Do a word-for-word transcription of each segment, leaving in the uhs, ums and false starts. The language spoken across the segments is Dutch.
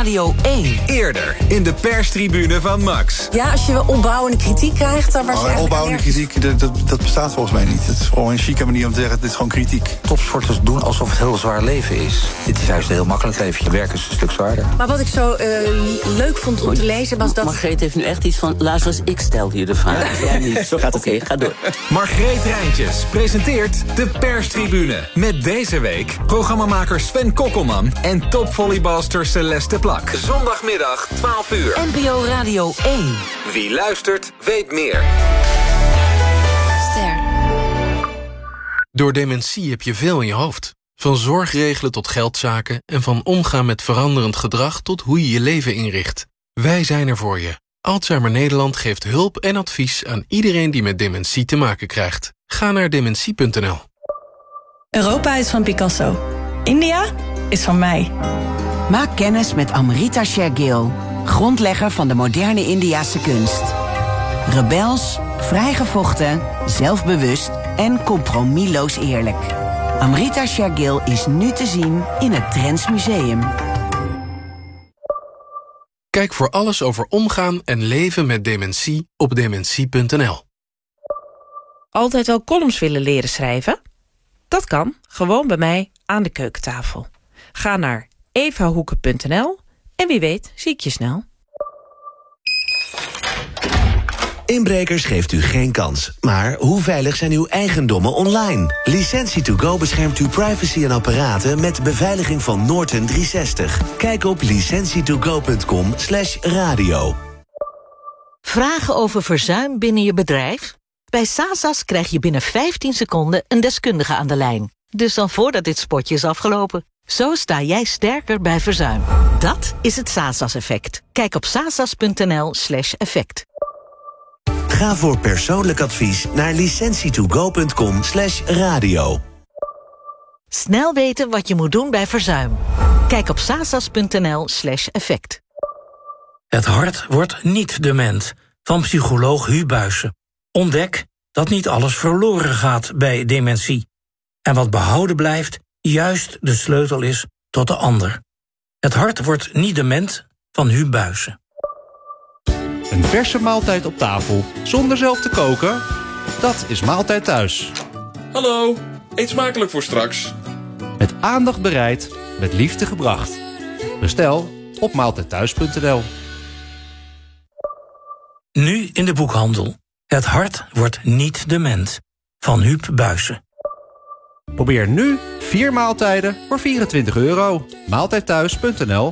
Radio één. Eerder in de perstribune van Max. Ja, als je opbouwende kritiek krijgt, dan waarschijnlijk... Oh, opbouwende kritiek, dat, dat, dat bestaat volgens mij niet. Het is gewoon een chique manier om te zeggen, dit is gewoon kritiek. Topsporters doen alsof het heel zwaar leven is. Dit is juist een heel makkelijk leven. Je werk is een stuk zwaarder. Maar wat ik zo uh, leuk vond om te lezen was dat... Margreet heeft nu echt iets van, Lazarus, ik stel hier de vraag. Jij niet. Zo gaat oké, okay, ga door. Margreet Rijntjes presenteert de perstribune. Met deze week programmamaker Sven Kokkelman en topvolleybalster Celeste Plak. Zondagmiddag, twaalf uur. N P O Radio één. Wie luistert, weet meer. Ster. Door dementie heb je veel in je hoofd. Van zorgregelen tot geldzaken en van omgaan met veranderend gedrag tot hoe je je leven inricht. Wij zijn er voor je. Alzheimer Nederland geeft hulp en advies aan iedereen die met dementie te maken krijgt. Ga naar dementie punt n l. Europa is van Picasso. India is van mij. Maak kennis met Amrita Shergill, grondlegger van de moderne Indiase kunst. Rebels, vrijgevochten, zelfbewust en compromisloos eerlijk. Amrita Shergill is nu te zien in het Trends Museum. Kijk voor alles over omgaan en leven met dementie op dementie punt n l. Altijd al columns willen leren schrijven? Dat kan, gewoon bij mij aan de keukentafel. Ga naar evahoeken punt n l en wie weet zie ik je snel. Inbrekers geeft u geen kans. Maar hoe veilig zijn uw eigendommen online? Licentie to go beschermt uw privacy en apparaten met beveiliging van Norton driehonderdzestig. Kijk op licentie to go punt com slash radio. Vragen over verzuim binnen je bedrijf? Bij Sasas krijg je binnen vijftien seconden een deskundige aan de lijn. Dus dan voordat dit spotje is afgelopen. Zo sta jij sterker bij verzuim. Dat is het Sasas-effect. Kijk op sasas punt n l slash effect. Ga voor persoonlijk advies naar licentie to go punt com slash radio. Snel weten wat je moet doen bij verzuim. Kijk op sasas punt n l slash effect. Het hart wordt niet dement. Van psycholoog Hu Buijsen. Ontdek dat niet alles verloren gaat bij dementie. En wat behouden blijft, juist de sleutel is tot de ander. Het hart wordt niet dement van Hu Buijsen. Een verse maaltijd op tafel, zonder zelf te koken? Dat is Maaltijd Thuis. Hallo, eet smakelijk voor straks. Met aandacht bereid, met liefde gebracht. Bestel op maaltijd thuis punt n l. Nu in de boekhandel. Het hart wordt niet dement. Van Huub Buijsen. Probeer nu vier maaltijden voor vierentwintig euro. maaltijd thuis punt n l.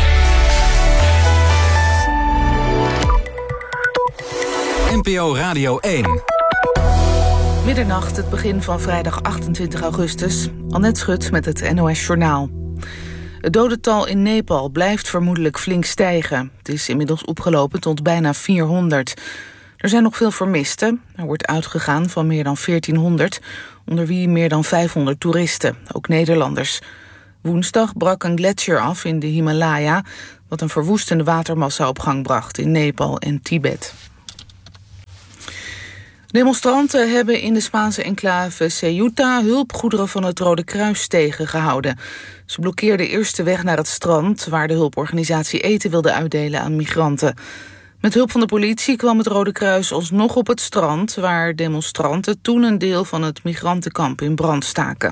N P O Radio één. Middernacht, het begin van vrijdag achtentwintig augustus. Annette Schut met het N O S Journaal. Het dodental in Nepal blijft vermoedelijk flink stijgen. Het is inmiddels opgelopen tot bijna vierhonderd. Er zijn nog veel vermisten. Er wordt uitgegaan van meer dan veertienhonderd, onder wie meer dan vijfhonderd toeristen, ook Nederlanders. Woensdag brak een gletsjer af in de Himalaya, wat een verwoestende watermassa op gang bracht in Nepal en Tibet. Demonstranten hebben in de Spaanse enclave Ceuta hulpgoederen van het Rode Kruis tegengehouden. Ze blokkeerden eerst de weg naar het strand, waar de hulporganisatie eten wilde uitdelen aan migranten. Met hulp van de politie kwam het Rode Kruis alsnog op het strand, waar demonstranten toen een deel van het migrantenkamp in brand staken.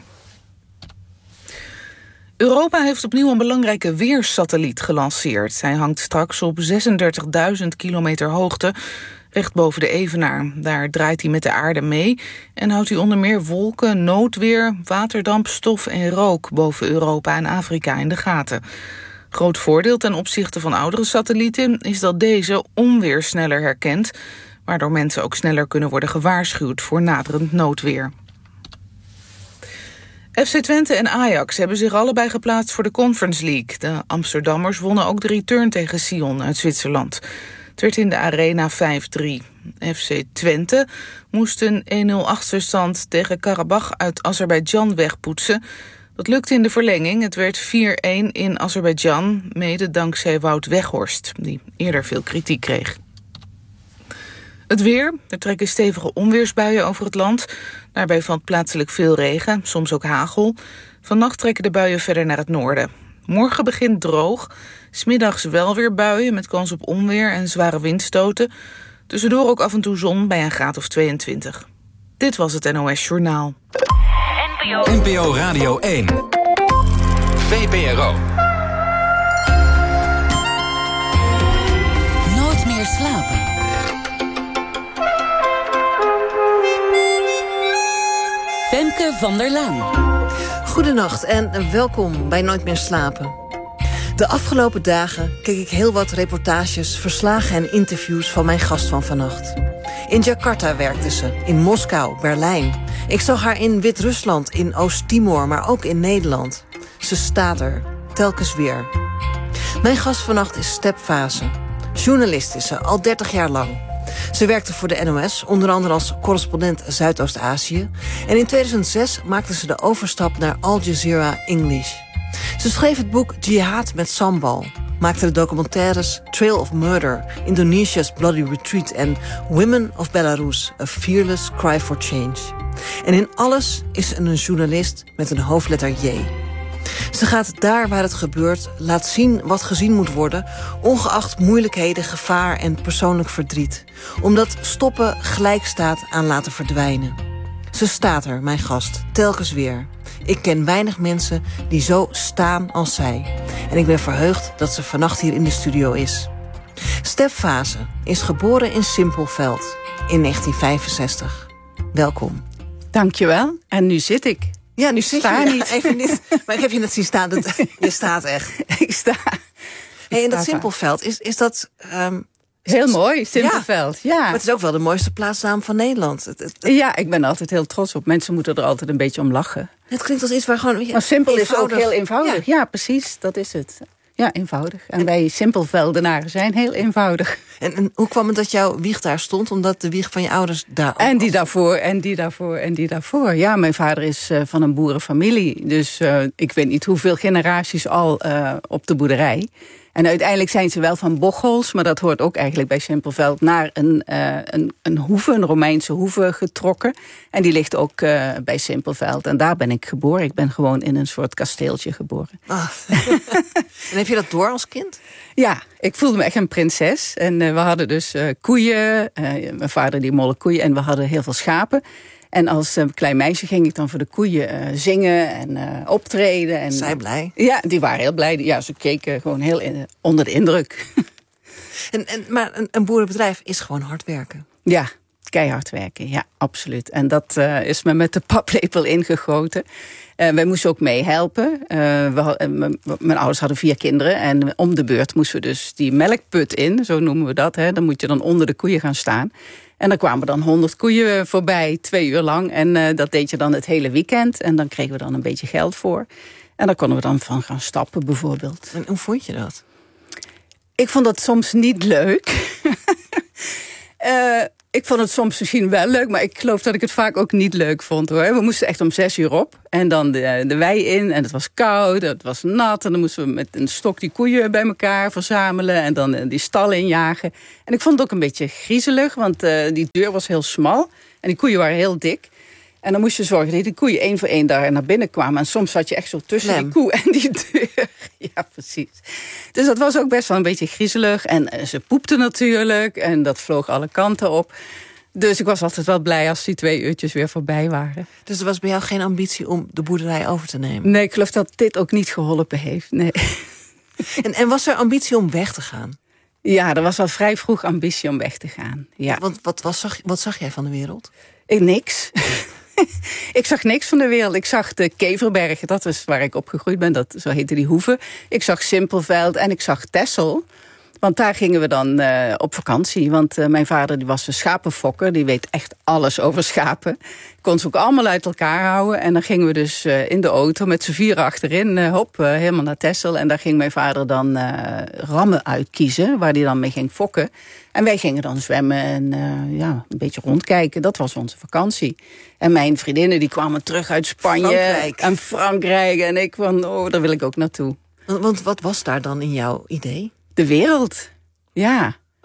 Europa heeft opnieuw een belangrijke weersatelliet gelanceerd. Hij hangt straks op zesendertigduizend kilometer hoogte, recht boven de Evenaar. Daar draait hij met de aarde mee en houdt hij onder meer wolken, noodweer, waterdamp, stof en rook boven Europa en Afrika in de gaten. Groot voordeel ten opzichte van oudere satellieten is dat deze onweer sneller herkent, waardoor mensen ook sneller kunnen worden gewaarschuwd voor naderend noodweer. F C Twente en Ajax hebben zich allebei geplaatst voor de Conference League. De Amsterdammers wonnen ook de return tegen Sion uit Zwitserland. Het werd in de Arena vijf drie. F C Twente moest een één nul achterstand tegen Karabach uit Azerbeidzjan wegpoetsen. Dat lukte in de verlenging. Het werd vier een in Azerbeidzjan, mede dankzij Wout Weghorst, die eerder veel kritiek kreeg. Het weer. Er trekken stevige onweersbuien over het land. Daarbij valt plaatselijk veel regen, soms ook hagel. Vannacht trekken de buien verder naar het noorden. Morgen begint droog. 's Middags wel weer buien met kans op onweer en zware windstoten. Tussendoor ook af en toe zon bij een graad of tweeëntwintig. Dit was het N O S Journaal. N P O Radio één. V P R O. Nooit meer slapen. Femke van der Laan. Goedenacht en welkom bij Nooit meer slapen. De afgelopen dagen keek ik heel wat reportages, verslagen en interviews van mijn gast van vannacht. In Jakarta werkte ze, in Moskou, Berlijn. Ik zag haar in Wit-Rusland, in Oost-Timor, maar ook in Nederland. Ze staat er, telkens weer. Mijn gast vannacht is Step Fase. Journalist is ze, al dertig jaar lang. Ze werkte voor de N O S, onder andere als correspondent Zuidoost-Azië. En in tweeduizend zes maakte ze de overstap naar Al Jazeera English. Ze schreef het boek Jihad met Sambal, maakte de documentaires Trail of Murder, Indonesia's Bloody Retreat en Women of Belarus, A Fearless Cry for Change. En in alles is ze een journalist met een hoofdletter J. Ze gaat daar waar het gebeurt, laat zien wat gezien moet worden, ongeacht moeilijkheden, gevaar en persoonlijk verdriet. Omdat stoppen gelijk staat aan laten verdwijnen. Ze staat er, mijn gast, telkens weer. Ik ken weinig mensen die zo staan als zij. En ik ben verheugd dat ze vannacht hier in de studio is. Step Fase is geboren in Simpelveld in negentien vijfenzestig. Welkom. Dankjewel. En nu zit ik. Ja, nu zit sta je niet. Even niet. Maar ik heb je net zien staan. Dat, je staat echt. Ik sta. Hey, en dat Simpelveld, is, is dat... Um, heel mooi, Simpelveld, ja. ja. Maar het is ook wel de mooiste plaatsnaam van Nederland. Het, het, het... Ja, ik ben er altijd heel trots op. Mensen moeten er altijd een beetje om lachen. Het klinkt als iets waar gewoon... Maar simpel eenvoudig. Is ook heel eenvoudig. Ja. ja, precies, dat is het. Ja, eenvoudig. En, en wij Simpelveldenaren zijn heel eenvoudig. En, en hoe kwam het dat jouw wieg daar stond? Omdat de wieg van je ouders daar ook En die was? daarvoor, en die daarvoor, en die daarvoor. Ja, mijn vader is uh, van een boerenfamilie. Dus uh, ik weet niet hoeveel generaties al uh, op de boerderij. En uiteindelijk zijn ze wel van Bochols, maar dat hoort ook eigenlijk bij Simpelveld, naar een, uh, een, een hoeve, een Romeinse hoeve getrokken. En die ligt ook uh, bij Simpelveld. En daar ben ik geboren. Ik ben gewoon in een soort kasteeltje geboren. Ah. En heb je dat door als kind? Ja, ik voelde me echt een prinses. En uh, we hadden dus uh, koeien. Uh, mijn vader die molle koeien. En we hadden heel veel schapen. En als uh, klein meisje ging ik dan voor de koeien uh, zingen en uh, optreden. En, Zij blij? Ja, die waren heel blij. Ja, ze keken gewoon heel in, onder de indruk. En, en, maar een, een boerenbedrijf is gewoon hard werken? Ja, keihard werken, ja, absoluut. En dat uh, is me met de paplepel ingegoten. Uh, wij moesten ook meehelpen. Uh, we, uh, mijn ouders hadden vier kinderen. En om de beurt moesten we dus die melkput in, zo noemen we dat. Hè. Dan moet je dan onder de koeien gaan staan. En dan kwamen dan honderd koeien voorbij, twee uur lang. En uh, dat deed je dan het hele weekend. En dan kregen we dan een beetje geld voor. En daar konden we dan van gaan stappen, bijvoorbeeld. En hoe vond je dat? Ik vond dat soms niet leuk. uh, ik vond het soms misschien wel leuk, maar ik geloof dat ik het vaak ook niet leuk vond, hoor. We moesten echt om zes uur op en dan de, de wei in. En het was koud, het was nat. En dan moesten we met een stok die koeien bij elkaar verzamelen en dan die stallen injagen. En ik vond het ook een beetje griezelig, want uh, die deur was heel smal en die koeien waren heel dik. En dan moest je zorgen dat die koeien één voor één daar naar binnen kwamen. En soms zat je echt zo tussen Lem. die koe en die deur. Ja, precies. Dus dat was ook best wel een beetje griezelig. En uh, ze poepten natuurlijk. En dat vloog alle kanten op. Dus ik was altijd wel blij als die twee uurtjes weer voorbij waren. Dus er was bij jou geen ambitie om de boerderij over te nemen? Nee, ik geloof dat dit ook niet geholpen heeft. Nee. En, en was er ambitie om weg te gaan? Ja, er was al vrij vroeg ambitie om weg te gaan. Ja. Want wat, wat, zag, wat zag jij van de wereld? Ik, niks. Ik zag niks van de wereld. Ik zag de Keverbergen, dat is waar ik opgegroeid ben. Dat, zo heette die hoeve. Ik zag Simpelveld en ik zag Texel. Want daar gingen we dan uh, op vakantie. Want uh, mijn vader die was een schapenfokker. Die weet echt alles over schapen. Kon ze ook allemaal uit elkaar houden. En dan gingen we dus uh, in de auto met z'n vieren achterin. Uh, hop, uh, helemaal naar Texel. En daar ging mijn vader dan uh, rammen uitkiezen. Waar hij dan mee ging fokken. En wij gingen dan zwemmen en uh, ja, een beetje rondkijken. Dat was onze vakantie. En mijn vriendinnen die kwamen terug uit Spanje. Frankrijk. En Frankrijk. En ik van, oh, daar wil ik ook naartoe. Want, want wat was daar dan in jouw idee? De wereld, ja.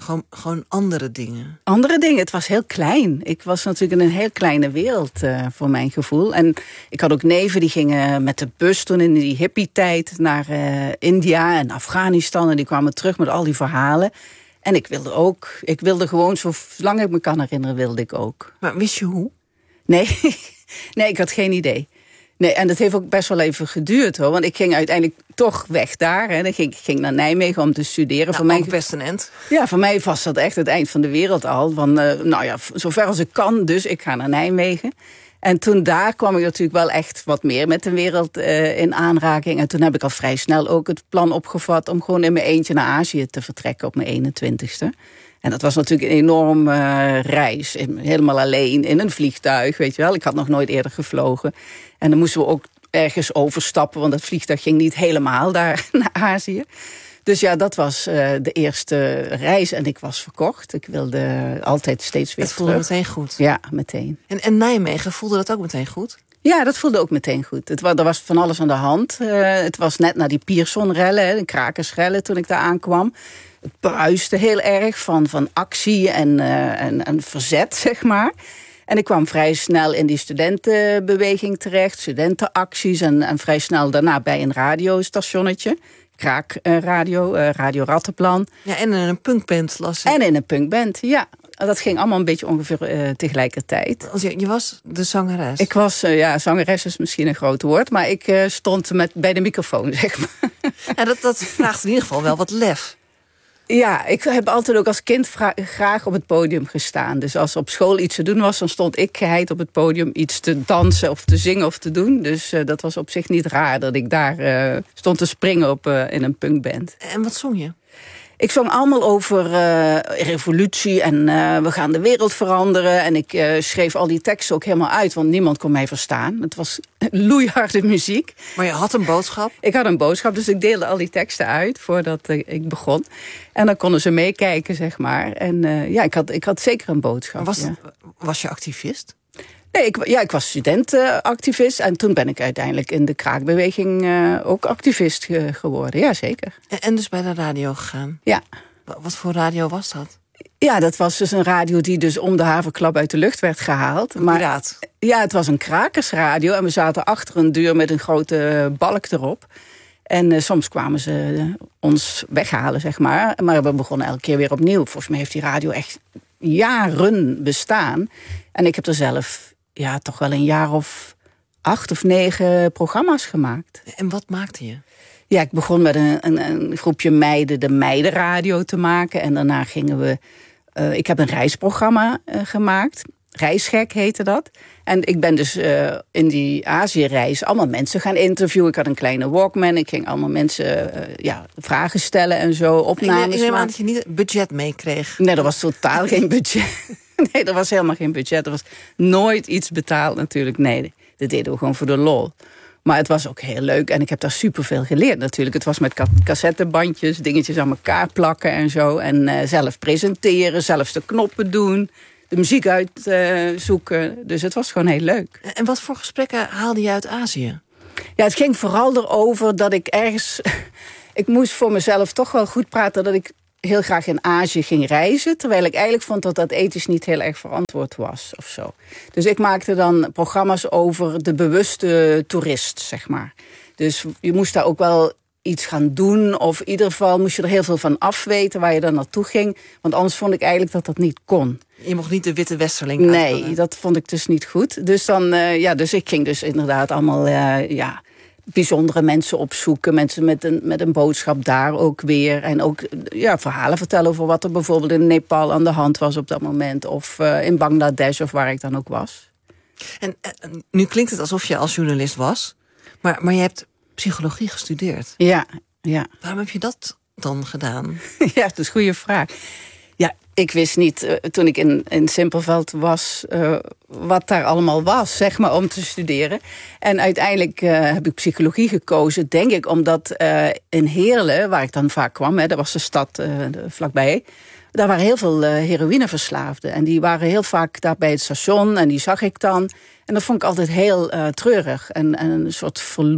Gewoon, gewoon andere dingen? Andere dingen. Het was heel klein. Ik was natuurlijk in een heel kleine wereld uh, voor mijn gevoel. En ik had ook neven die gingen met de bus toen in die hippie-tijd naar uh, India en Afghanistan. En die kwamen terug met al die verhalen. En ik wilde ook. Ik wilde gewoon, zolang ik me kan herinneren, wilde ik ook. Maar wist je hoe? Nee, nee, ik had geen idee. Nee, en dat heeft ook best wel even geduurd, hoor. Want ik ging uiteindelijk toch weg daar. Hè. Ik ging, ging naar Nijmegen om te studeren. Nou, voor mij ook best een end. Ja, voor mij was dat echt het eind van de wereld al. Van, uh, nou ja, zover als ik kan, dus ik ga naar Nijmegen. En toen daar kwam ik natuurlijk wel echt wat meer met de wereld uh, in aanraking. En toen heb ik al vrij snel ook het plan opgevat om gewoon in mijn eentje naar Azië te vertrekken op mijn eenentwintigste. En dat was natuurlijk een enorm uh, reis. Helemaal alleen in een vliegtuig, weet je wel. Ik had nog nooit eerder gevlogen. En dan moesten we ook ergens overstappen, want het vliegtuig ging niet helemaal daar naar Azië. Dus ja, dat was uh, de eerste reis en ik was verkocht. Ik wilde altijd steeds weer Het voelde terug. meteen goed? Ja, meteen. En, en Nijmegen, voelde dat ook meteen goed? Ja, dat voelde ook meteen goed. Het was, er was van alles aan de hand. Uh, het was net na die Pierson-rellen, de krakersrellen toen ik daar aankwam. Het bruiste heel erg van, van actie en, uh, en, en verzet, zeg maar. En ik kwam vrij snel in die studentenbeweging terecht. Studentenacties en, en vrij snel daarna bij een radiostationnetje. Kraakradio, uh, Radio Rattenplan. Ja, en in een punkband las ik. En in een punkband, ja. Dat ging allemaal een beetje ongeveer uh, tegelijkertijd. Als je, je was de zangeres? Ik was, uh, ja, zangeres is misschien een groot woord. Maar ik uh, stond met, bij de microfoon, zeg maar. Ja, dat, dat vraagt in ieder geval wel wat lef. Ja, ik heb altijd ook als kind graag op het podium gestaan. Dus als er op school iets te doen was, dan stond ik geheid op het podium iets te dansen of te zingen of te doen. Dus uh, dat was op zich niet raar dat ik daar uh, stond te springen op, uh, in een punkband. En wat zong je? Ik zong allemaal over uh, revolutie en uh, we gaan de wereld veranderen. En ik uh, schreef al die teksten ook helemaal uit, want niemand kon mij verstaan. Het was loeiharde muziek. Maar je had een boodschap? Ik had een boodschap, dus ik deelde al die teksten uit voordat uh, ik begon. En dan konden ze meekijken, zeg maar. En uh, ja, ik had, ik had zeker een boodschap. Was, ja. was je activist? Nee, ik, ja, ik was studentenactivist. En toen ben ik uiteindelijk in de kraakbeweging uh, ook activist ge- geworden. Ja, zeker. En, en dus bij de radio gegaan? Ja. Wat voor radio was dat? Ja, dat was dus een radio die dus om de haverklap uit de lucht werd gehaald. Een maar, piraat? Ja, het was een krakersradio. En we zaten achter een deur met een grote balk erop. En uh, soms kwamen ze uh, ons weghalen, zeg maar. Maar we begonnen elke keer weer opnieuw. Volgens mij heeft die radio echt jaren bestaan. En ik heb er zelf ja, toch wel een jaar of acht of negen programma's gemaakt. En wat maakte je? Ja, ik begon met een, een, een groepje meiden de meidenradio te maken. En daarna gingen we... Uh, ik heb een reisprogramma uh, gemaakt. Reisgek heette dat. En ik ben dus uh, in die Azië-reis allemaal mensen gaan interviewen. Ik had een kleine Walkman. Ik ging allemaal mensen uh, ja, vragen stellen en zo. Opnames ik neem aan dat je niet budget meekreeg. Nee, er was totaal geen budget. Nee, er was helemaal geen budget. Er was nooit iets betaald natuurlijk. Nee, dat deden we gewoon voor de lol. Maar het was ook heel leuk en ik heb daar superveel geleerd natuurlijk. Het was met cassettebandjes, dingetjes aan elkaar plakken en zo. En uh, zelf presenteren, zelfs de knoppen doen, de muziek uitzoeken. Uh, dus het was gewoon heel leuk. En wat voor gesprekken haalde je uit Azië? Ja, het ging vooral erover dat ik ergens... ik moest voor mezelf toch wel goed praten dat ik heel graag in Azië ging reizen, terwijl ik eigenlijk vond dat dat ethisch niet heel erg verantwoord was of zo. Dus ik maakte dan programma's over de bewuste toerist, zeg maar. Dus je moest daar ook wel iets gaan doen, of in ieder geval moest je er heel veel van afweten waar je dan naartoe ging, want anders vond ik eigenlijk dat dat niet kon. Je mocht niet de witte westerling Nee, uitvallen. Dat vond ik dus niet goed. Dus dan, uh, ja, dus ik ging dus inderdaad allemaal, uh, ja... bijzondere mensen opzoeken. Mensen met een, met een boodschap daar ook weer. En ook ja, verhalen vertellen over wat er bijvoorbeeld in Nepal aan de hand was op dat moment. Of uh, in Bangladesh of waar ik dan ook was. En uh, nu klinkt het alsof je als journalist was. Maar, maar je hebt psychologie gestudeerd. Ja, ja. Waarom heb je dat dan gedaan? Ja, dat is een goede vraag. Ja, ik wist niet, uh, toen ik in, in Simpelveld was, uh, wat daar allemaal was, zeg maar, om te studeren. En uiteindelijk uh, heb ik psychologie gekozen, denk ik, omdat uh, in Heerlen, waar ik dan vaak kwam, hè, dat was de stad uh, vlakbij, daar waren heel veel uh, heroïneverslaafden. En die waren heel vaak daar bij het station en die zag ik dan. En dat vond ik altijd heel uh, treurig en, en een soort verloren.